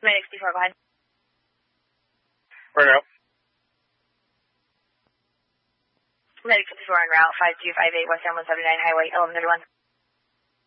Medic 64, go ahead. Right now. Medic 64 en route, 5258 West San 179 Highway 1131.